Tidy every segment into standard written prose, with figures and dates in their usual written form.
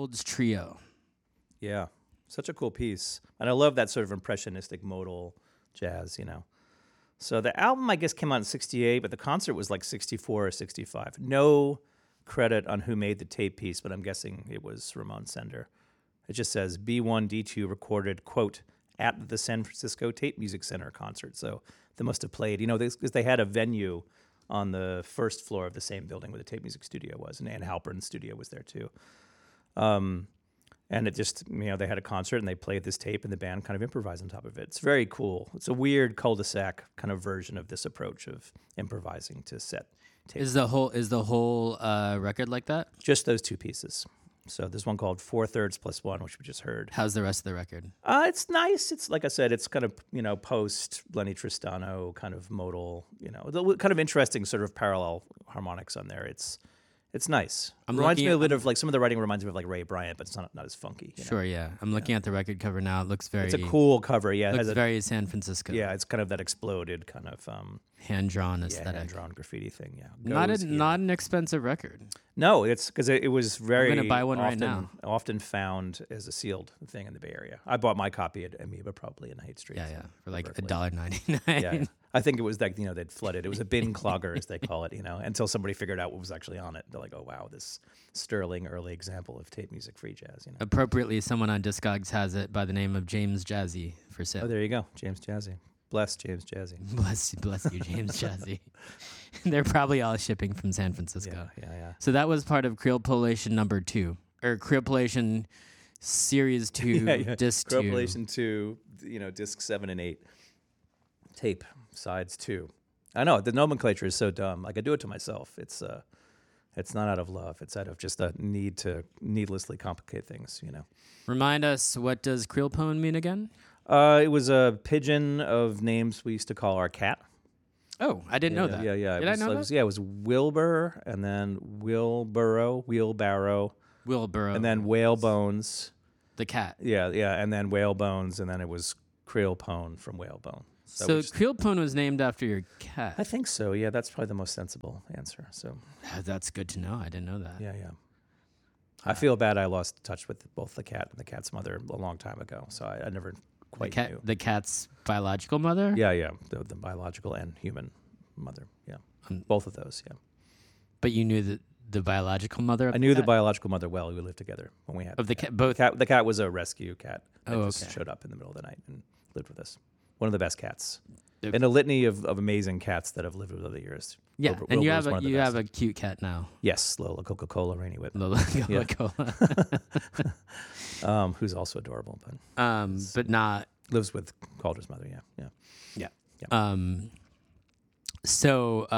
Fields Trio. Yeah, such a cool piece. And I love that sort of impressionistic modal jazz, So the album, I guess, came out in 68, but the concert was like 64 or 65. No credit on who made the tape piece, but I'm guessing it was Ramon Sender. It just says B1D2 recorded, quote, at the San Francisco Tape Music Center concert. So they must have played, because they had a venue on the first floor of the same building where the tape music studio was, and Ann Halpern's studio was there too. And it just, they had a concert and they played this tape and the band kind of improvised on top of it. It's very cool. It's a weird cul-de-sac kind of version of this approach of improvising to set tape. Is the whole record like that? Just those two pieces. So there's one called 4/3 + 1, which we just heard. How's the rest of the record? It's nice. It's like I said, it's kind of, post Lenny Tristano kind of modal, kind of interesting sort of parallel harmonics on there. It's nice. Reminds me a bit of like some of the writing reminds me of like Ray Bryant, but it's not as funky. Sure, yeah. I'm looking at the record cover now. It looks very. It's a cool cover. Yeah, it looks very San Francisco. Yeah, it's kind of that exploded kind of hand drawn aesthetic, hand drawn graffiti thing. Yeah, not an expensive record. No, it's because it was very. I'm gonna buy one right now. Often found as a sealed thing in the Bay Area. I bought my copy at Amoeba, probably in Haight Street. Yeah, for like $1.99. Yeah. I think it was like, they'd flooded. It was a bin clogger, as they call it, until somebody figured out what was actually on it. They're like, oh, wow, this sterling early example of tape music free jazz. Appropriately, someone on Discogs has it by the name of James Jazzy for sale. Oh, there you go. James Jazzy. Bless James Jazzy. Bless you, James Jazzy. They're probably all shipping from San Francisco. Yeah. So that was part of Creolpolation number 2, or Creolpolation Series 2, Disc 2. Creolpolation 2, Disc 7 and 8. Tape, sides 2. I know, the nomenclature is so dumb. Like, I do it to myself. It's not out of love. It's out of just a need to needlessly complicate things, Remind us, what does Creolpone mean again? It was a pigeon of names we used to call our cat. Oh, I didn't know that. Yeah. Did I know that? It was Wilbur, and then wheelbarrow, and then whalebones. The cat. Yeah, and then whalebones, and then it was Creolpone from whalebone. So Creolpone was named after your cat. I think so. Yeah, that's probably the most sensible answer. So that's good to know. I didn't know that. Yeah. I feel bad. I lost touch with both the cat and the cat's mother a long time ago. So I never quite knew. The cat's biological mother? Yeah. The biological and human mother. Yeah, both of those. Yeah. But you knew the biological mother. I knew the biological mother well. We lived together when we had the cat. Both. The cat was a rescue cat. That just showed up in the middle of the night and lived with us. One of the best cats. In a litany of amazing cats that have lived over the years. Yeah, and you have a cute cat now. Yes, Lola Coca-Cola Rainey Whitman. Lola Coca-Cola. Who's also adorable, but not lives with Calder's mother. Yeah. So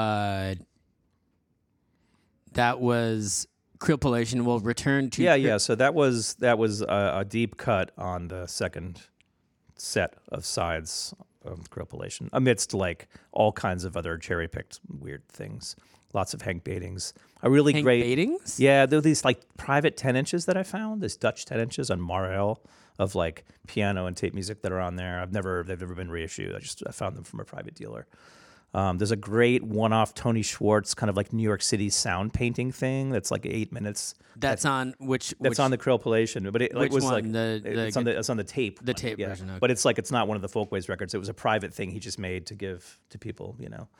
that was Creolpolation. We'll return to yeah. So that was a deep cut on the second set of sides of Creolpolation, amidst like all kinds of other cherry-picked weird things. Lots of Hank Batings. A really Hank great Batings? Yeah, there are these like private 10 inches that I found. There's Dutch 10 inches on Marel of like piano and tape music that are on there. They've never been reissued. I found them from a private dealer. There's a great one-off Tony Schwartz kind of like New York City sound painting thing that's like 8 minutes. That's on which? That's on the Creolpolation, but it was one? like it's on the tape. The tape version, okay. But it's not one of the Folkways records. It was a private thing he just made to give to people.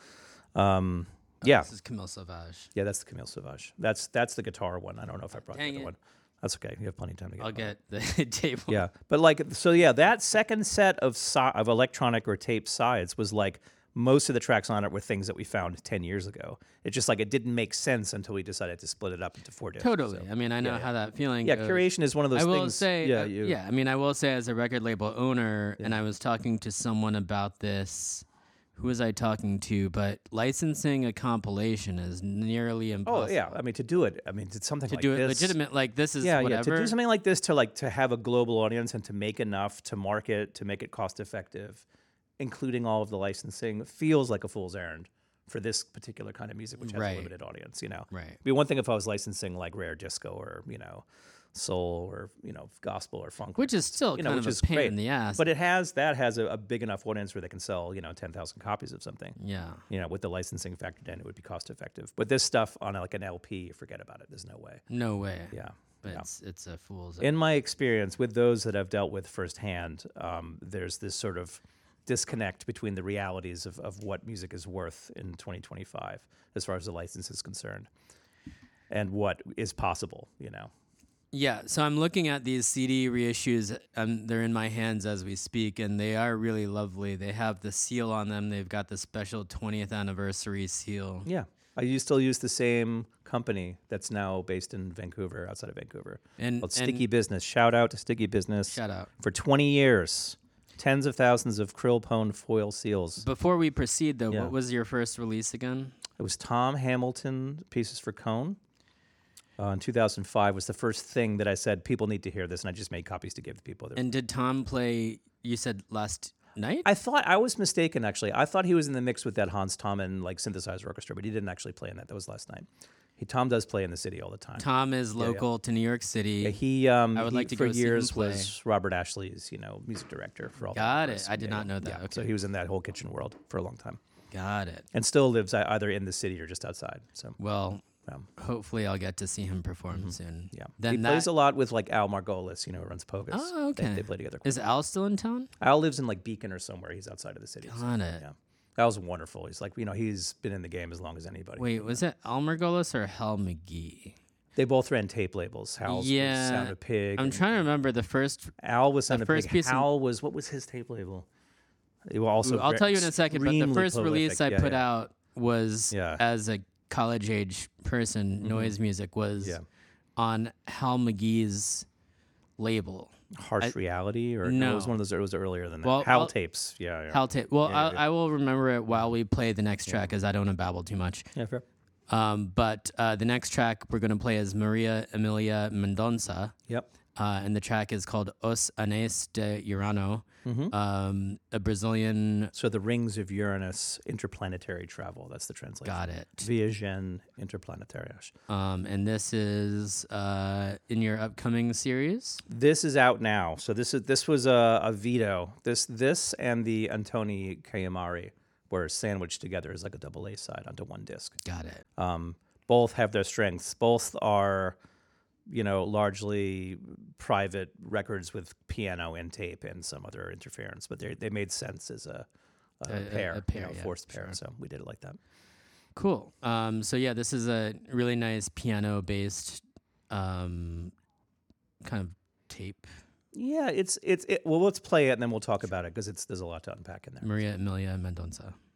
This is Camille Sauvage. Yeah, that's the Camille Sauvage. That's the guitar one. I don't know if I brought the other one. That's okay. You have plenty of time to get. I'll get the tape one. Yeah, but that second set of electronic or tape sides was like. Most of the tracks on it were things that we found 10 years ago. It's just like it didn't make sense until we decided to split it up into 4 discs. Totally. So, I mean, I know how that feeling goes. Yeah, curation is one of those things. I will say, I will say as a record label owner, and I was talking to someone about this. Who was I talking to? But licensing a compilation is nearly impossible. Oh, yeah. I mean, to do it, it's something like this. To do it legitimate, like this is whatever. Yeah, to do something like this, to have a global audience and to make enough to market, to make it cost effective, including all of the licensing, feels like a fool's errand for this particular kind of music, which has a limited audience. Right. It'd be one thing if I was licensing like rare disco or soul or gospel or funk, which is still kind of a pain in the ass. But it has a big enough audience where they can sell 10,000 copies of something. Yeah. With the licensing factored in, it would be cost effective. But this stuff on like an LP, forget about it. There's no way. No way. Yeah. but it's a fool's. In my experience with those that I've dealt with firsthand, there's this sort of disconnect between the realities of what music is worth in 2025 as far as the license is concerned and what is possible, Yeah, so I'm looking at these CD reissues. They're in my hands as we speak, and they are really lovely. They have the seal on them. They've got the special 20th anniversary seal. Yeah. I still use the same company that's now based in Vancouver, outside of Vancouver, called Sticky Business. Shout out to Sticky Business. Shout out. For 20 years, tens of thousands of Krill Pone foil seals. Before we proceed, though, what was your first release again? It was Tom Hamilton, Pieces for Cone. In 2005 was the first thing that I said, people need to hear this, and I just made copies to give to people. And did Tom play, you said last night? I thought, I was mistaken, actually. I thought he was in the mix with that Hans Tommen synthesizer orchestra, but he didn't actually play in that. That was last night. Tom does play in the city all the time. Tom is local to New York City. Yeah, he I would like to for go see him years play. was Robert Ashley's, music director for all. Got that it. I did not know that. Yeah. Okay. So he was in that whole kitchen world for a long time, Got it. and still lives either in the city or just outside. So Well, hopefully I'll get to see him perform soon. yeah, Then he plays a lot with Al Margolis, who runs Pogus. Oh, okay. They play together. Is Al still in town? Al lives in Beacon or somewhere. He's outside of the city. Got it. Yeah. Al's wonderful. He's he's been in the game as long as anybody. Wait, was it Al Margolis or Hal McGee? They both ran tape labels. Hal's was Sound of Pig. I'm trying to remember the first. Al was Sound of first Pig. piece Hal was, what was his tape label? They were also I'll tell you in a second, but the extremely first release I prolific. put out was Yeah. as a college age person, noise music was Yeah. on Hal McGee's label. Harsh Reality, or no. it was one of those. It was earlier than that. Well, Hal I'll- tapes. Yeah. Hal tape. Well, Yeah, I will remember it while we play the next track, as I don't want to babble too much. Yeah, fair. But the next track we're going to play is Maria Emilia Mendonça. Yep. And the track is called Os Anéis de Urano, a Brazilian. So the Rings of Uranus, interplanetary travel. That's the translation. Got it. Viagem interplanetárias. And this is in your upcoming series. This is out now. So this was a veto. This and the Antoni Kayamari were sandwiched together as like a double A side onto one disc. Got it. Both have their strengths. Both are, largely private records with piano and tape and some other interference, but they made sense as a pair, a pair, yeah, forced pair. sure. So we did it like that. Cool. So yeah, this is a really nice piano-based kind of tape. Yeah, well, let's play it and then we'll talk about it because there's a lot to unpack in there. Maria Emilia Mendonça.